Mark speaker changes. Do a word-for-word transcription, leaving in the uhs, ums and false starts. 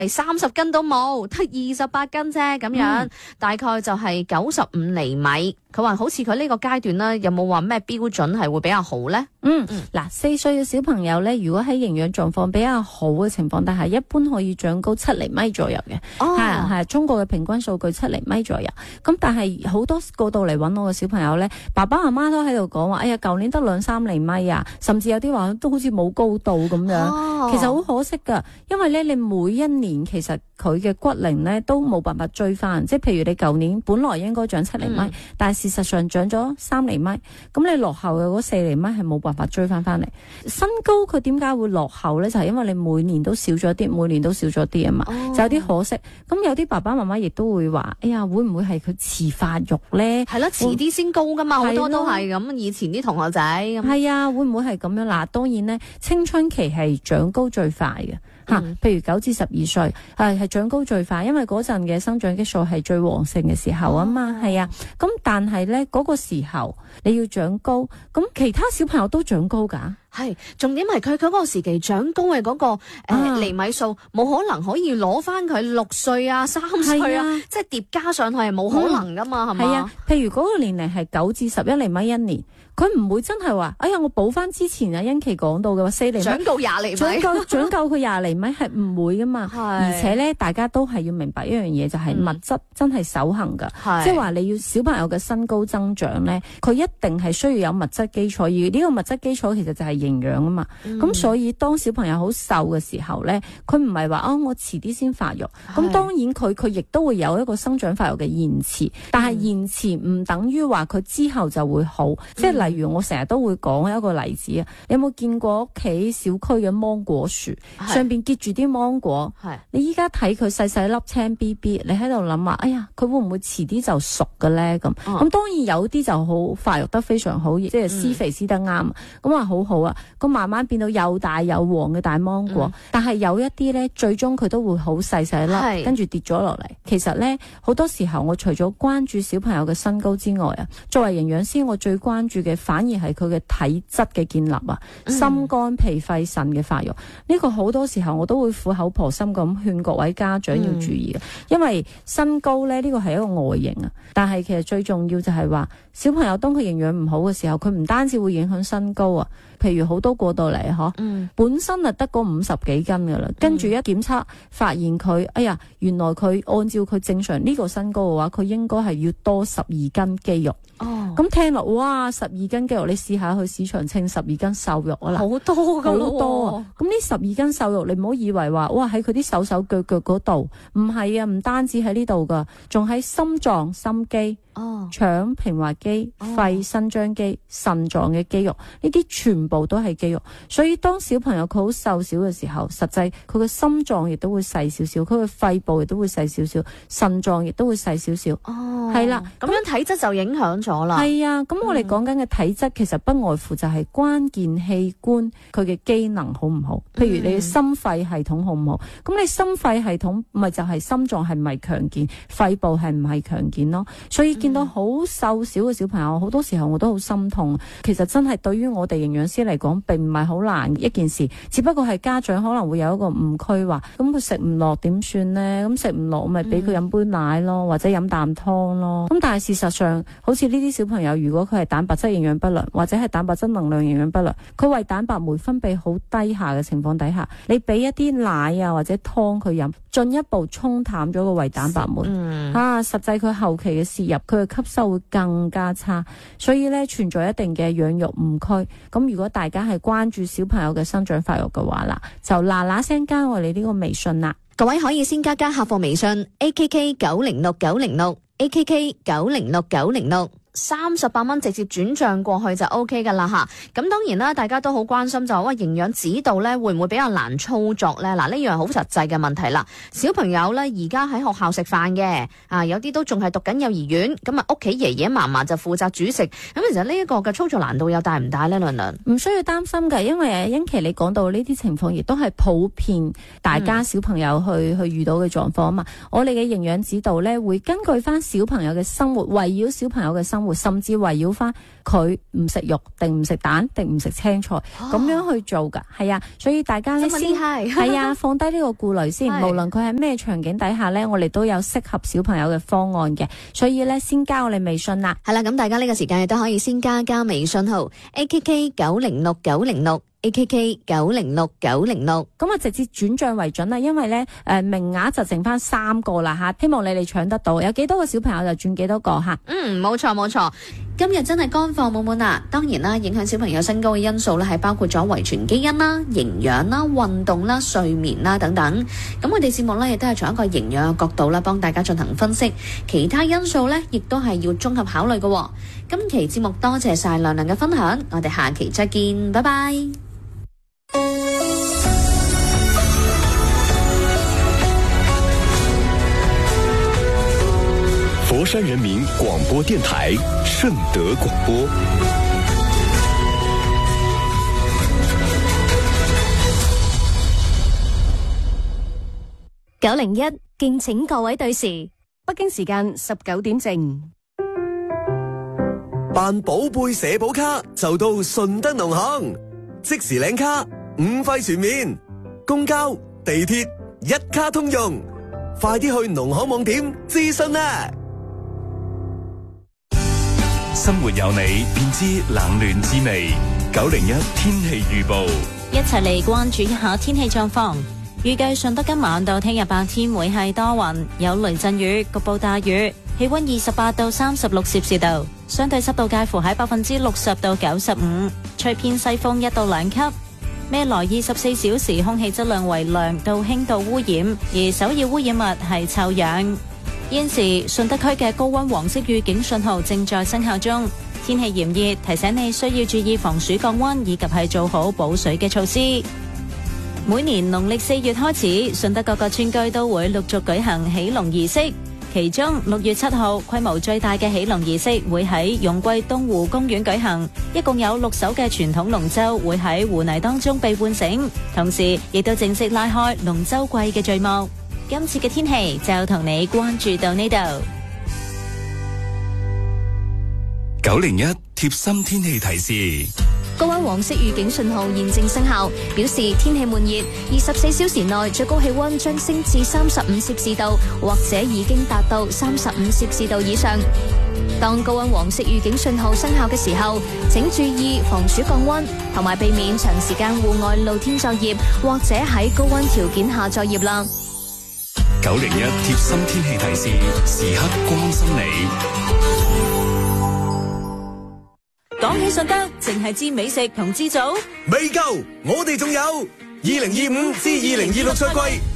Speaker 1: 係三十斤都冇，得二十八斤啫咁樣，嗯、大概就係九十五厘米。佢話好似佢呢個階段咧，有冇話咩標準係會比較好咧？
Speaker 2: 嗯，嗱、嗯，四歲嘅小朋友咧，如果喺營養狀況比較好嘅情況底下，一般可以長高七厘米左右嘅。哦，係係中國嘅平均數據七厘米左右。咁但係好多過度嚟揾我嘅小朋友咧，爸爸媽媽都喺度講話，哎呀，舊年得兩三厘米啊，甚至有啲話都好似冇高度咁樣。哦、其實好可惜噶，因為咧你每一年其實佢嘅骨齡咧都冇辦法追翻，即係譬如你舊年本來應該長七厘米，嗯、但係事實上長咗三厘米，咁你落後嘅嗰四厘米係冇辦法追翻翻嚟。身高佢點解會落後咧？就係、是、因為你每年都少咗啲，每年都少咗啲啊嘛，哦、就有啲可惜。咁有啲爸爸媽媽亦都會話，哎呀，會唔會係佢遲發育咧？係啦，
Speaker 1: 遲啲先高噶嘛，好多都係咁。以前啲同學仔咁，
Speaker 2: 係啊，會唔會係咁樣？嗱，當然咧，青春期係長高最快嘅。吓、嗯，譬如九至十二歲，係係長高最快，因為嗰陣嘅生長激素係最旺盛嘅時候啊嘛，係、哦、啊。咁但係咧嗰個時候你要長高，咁其他小朋友都長高噶。
Speaker 1: 係，重點係佢佢嗰個時期長高嘅嗰、那個誒、呃、厘米數，冇可能可以攞翻佢六歲啊、三歲啊，啊即係疊加上去係冇可能噶嘛，係嘛、嗯？係啊，
Speaker 2: 譬如嗰個年齡係九至十一厘米一年，佢唔會真係話，哎呀，我補翻之前啊欣琪講到嘅話四厘米，
Speaker 1: 長夠廿厘米，
Speaker 2: 長夠長夠佢廿厘米係唔會噶嘛。而且咧，大家都係要明白一樣嘢，就係、是、物質真係守恒噶，即係話你要小朋友嘅身高增長咧，佢一定係需要有物質基礎，而呢個物質基礎其實就係營養啊嘛，咁、嗯、所以當小朋友好瘦嘅時候咧，佢唔係話啊我遲啲先發育，咁當然佢佢亦都會有一個生長發育嘅延遲，但係延遲唔等於話佢之後就會好，嗯、即係例如我成日都會講一個例子啊，你有冇見過屋企小區嘅芒果樹上邊結住啲芒果？係你依家睇佢細細粒青 B B， 你喺度諗啊，哎呀佢會唔會遲啲就熟嘅咧？咁咁、嗯、當然有啲就好發育得非常好，即係施肥施得啱，咁話好好啊。咁慢慢變到又大又黃嘅大芒果，嗯、但係有一啲咧，最終佢都會好細細粒，跟住跌咗落嚟。其實咧，好多時候我除咗關注小朋友嘅身高之外啊，作為營養師，我最關注嘅反而係佢嘅體質嘅建立啊，嗯、心肝脾肺腎嘅發育。呢、這個好多時候我都會苦口婆心咁勸各位家長要注意嘅，嗯、因為身高咧呢、這個係一個外形啊，但係其實最重要就係話小朋友當佢營養唔好嘅時候，佢唔單止會影響身高啊。譬如好多過到嚟嗬，嗯、本身啊得嗰五十幾斤噶啦，跟住一檢測發現佢，哎呀，原來佢按照佢正常呢個身高嘅話，佢應該係要多十二斤肌肉。哦，咁聽落，哇，十二斤肌肉，你試下去市場稱十二斤瘦肉啊啦，
Speaker 1: 好多噶咯，
Speaker 2: 好多啊！咁呢十二斤瘦肉，你唔好以為話，哇，喺佢啲手手腳腳嗰度，唔係啊，唔單止喺呢度噶，仲喺心臟、心肌。哦，腸、平滑肌、肺、伸張肌、腎臟嘅肌肉，呢啲全部都係肌肉。所以當小朋友佢好瘦小嘅時候，實際佢嘅心臟亦都會細少少，佢嘅肺部亦都會細少少，腎臟亦都會細少少。哦，係啦，
Speaker 1: 咁樣體質就影響咗啦。
Speaker 2: 係啊，咁我哋講緊嘅體質其實不外乎就係關鍵器官佢嘅機能好唔好。譬如你嘅心肺系統好唔好，咁你心肺系統咪就係心臟係唔係強健，肺部係唔係強健咯。所以見到好瘦小嘅小朋友，好多時候我都好心痛。其實真係對於我哋營養師嚟講，並唔係好難一件事，只不過係家長可能會有一個誤區，話咁佢食唔落點算呢？咁食唔落咪俾佢飲杯奶咯，或者飲啖湯咯。咁但係事實上，好似呢啲小朋友，如果佢係蛋白質營養不良，或者係蛋白質能量營養不良，佢胃蛋白酶分泌好低下嘅情況底下，你俾一啲奶啊或者湯佢飲，進一步沖淡咗個胃蛋白酶，嗯、啊，實際佢後期嘅攝入，佢嘅吸收會更加差，所以咧存在一定嘅養育誤區。咁如果大家係關注小朋友嘅生長發育嘅話啦，就嗱嗱聲加我哋呢個微信啦。
Speaker 1: 各位可以先加加客服微信 A K K 九零六九零六 A K K 九零六九零六。三十八蚊直接轉賬過去就 O K 噶啦吓，咁當然啦，大家都好關心就係話營養指導咧會唔會比較難操作咧？嗱，呢樣好實際嘅問題啦。小朋友咧而家喺學校食飯嘅，啊有啲都仲係讀緊幼兒園，咁啊屋企爺爺嫲嫲就負責煮食，咁其實呢一個嘅操作難度又大唔大咧？倫倫
Speaker 2: 唔需要擔心嘅，因為欣琪你講到呢啲情況，亦都係普遍大家小朋友去、嗯、去遇到嘅狀況啊嘛。我哋嘅營養指導咧會根據翻小朋友嘅生活，圍繞小朋友嘅生生活，甚至圍繞翻佢唔食肉定唔食蛋定唔食青菜咁、哦、樣去做噶。係啊，所以大家咧先係啊，放低呢個顧慮先。無論佢喺咩場景底下咧，我哋都有適合小朋友嘅方案嘅。所以咧，先加我哋微信啦。
Speaker 1: 係啦，咁大家呢個時間亦都可以先加加微信號 A K K 九零六九零六。A K K 九零六九零六，
Speaker 2: 咁啊直接轉賬為準啦，因為咧誒名額就剩翻三個啦吓，希望你哋搶得到，有幾多個小朋友就轉幾多個吓。
Speaker 1: 嗯，冇錯冇錯，今日真係乾貨滿滿啦。當然啦，影響小朋友身高嘅因素咧係包括咗遺傳基因啦、營養啦、運動啦、睡眠啦等等。咁我哋節目咧亦都係從一個營養嘅角度啦，幫大家進行分析，其他因素咧亦都係要綜合考慮嘅。今期節目多謝晒亮亮嘅分享，我哋下期再見，拜拜。
Speaker 3: 佛山人民廣播電台順德廣播。
Speaker 4: 九零一，敬請各位對時，北京時間十九點正。
Speaker 5: 辦寶貝社保卡就到順德農行，即時領卡，五費全面，公交、地鐵一卡通用，快啲去農行網點諮詢啦！
Speaker 3: 生活有你，便知冷暖滋味。九零一天氣預報，
Speaker 6: 一齊嚟關注一下天氣狀況。預計順德今晚到聽日白天會係多雲，有雷陣雨，局部大雨，氣溫二十八到三十六攝氏度，相對濕度介乎喺百分之六十到九十五，吹偏西風一到兩級。未來二十四小時空氣質量為良到輕度污染，而首要污染物係臭氧。現時順德區嘅高溫黃色預警信號正在生效中，天氣炎熱，提醒你需要注意防暑降溫以及係做好補水嘅措施。每年農曆四月開始，順德各個村居都會陸續舉行起龍儀式，其中六月七號規模最大嘅起龍儀式會喺容桂東湖公園舉行，一共有六艘嘅傳統龍舟會喺湖泥當中被喚醒，同時亦都正式拉開龍舟季嘅序幕。今次嘅天氣就同你關注到呢度。
Speaker 3: 九零一貼心天氣提示。
Speaker 4: 高溫黃色預警信號現正生效，表示天氣悶熱，二十四小時內最高氣溫將升至三十五攝氏度，或者已經達到三十五攝氏度以上。當高溫黃色預警信號生效嘅時候，請注意防暑降溫，同埋避免長時間戶外露天作業，或者喺高溫條件下作業啦。
Speaker 3: 九零一貼心天氣提示，時刻關心你。
Speaker 6: 講起順德，淨係知美食同知組
Speaker 5: 未夠，我哋仲有二零二五至二零二六賽季